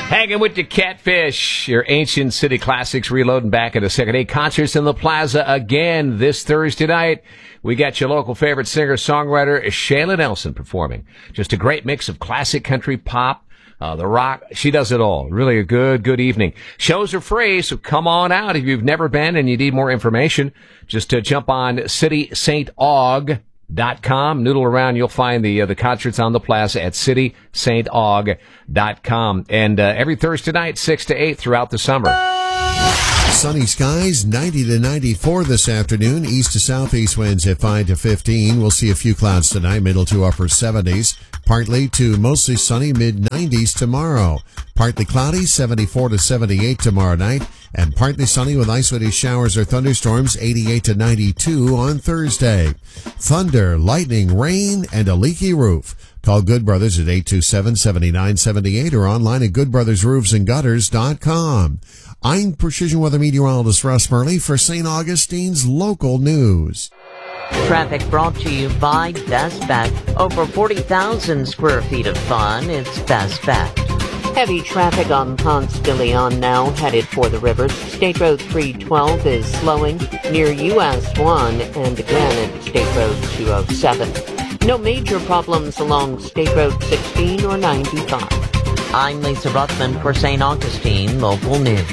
Hanging with the Catfish, your ancient city classics reloading back at a second. Hey, concerts in the Plaza again this Thursday night. We got your local favorite singer-songwriter, Shayla Nelson, performing. Just a great mix of classic country pop, the rock. She does it all. Really a good evening. Shows are free, so come on out. If you've never been and you need more information, just jump on citysaintaug.com. Noodle around, you'll find the concerts on the Plaza at citysaintaug.com. And every Thursday night, 6 to 8 throughout the summer. Sunny skies, 90 to 94 this afternoon. East to southeast winds at 5 to 15. We'll see a few clouds tonight, middle to upper 70s. Partly to mostly sunny, mid-90s tomorrow. Partly cloudy, 74 to 78 tomorrow night. And partly sunny with isolated showers or thunderstorms, 88 to 92 on Thursday. Thunder, lightning, rain, and a leaky roof. Call Good Brothers at 827-7978 or online at goodbrothersroofsandgutters.com. I'm Precision Weather Meteorologist Russ Murley for St. Augustine's local news. Traffic brought to you by Best Bet. Over 40,000 square feet of fun. It's Best Bet. Heavy traffic on Ponce de Leon now headed for the rivers. State Road 312 is slowing near US 1 and again at State Road 207. No major problems along State Road 16 or 95. I'm Lisa Ruthman for St. Augustine Local News.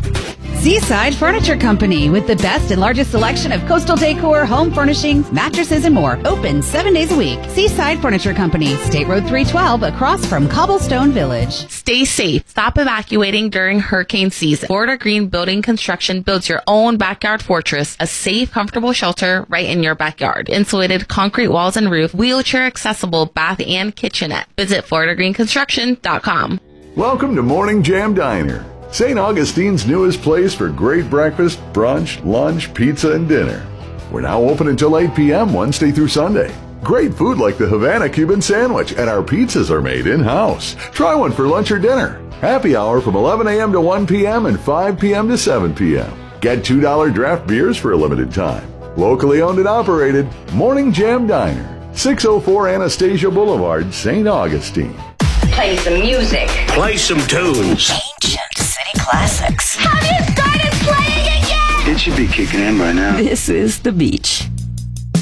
Seaside Furniture Company, with the best and largest selection of coastal decor, home furnishings, mattresses, and more. Open 7 days a week. Seaside Furniture Company, State Road 312, across from Cobblestone Village. Stay safe. Stop evacuating during hurricane season. Florida Green Building Construction builds your own backyard fortress, a safe, comfortable shelter right in your backyard. Insulated concrete walls and roof, wheelchair accessible bath and kitchenette. Visit FloridaGreenConstruction.com. Welcome to Morning Jam Diner, St. Augustine's newest place for great breakfast, brunch, lunch, pizza, and dinner. We're now open until 8 p.m. Wednesday through Sunday. Great food like the Havana Cuban sandwich, and our pizzas are made in-house. Try one for lunch or dinner. Happy hour from 11 a.m. to 1 p.m. and 5 p.m. to 7 p.m. Get $2 draft beers for a limited time. Locally owned and operated, Morning Jam Diner, 604 Anastasia Boulevard, St. Augustine. Play some music. Play some tunes. Ancient city classics. Have you started playing again? It should be kicking in by now. This is The Beach.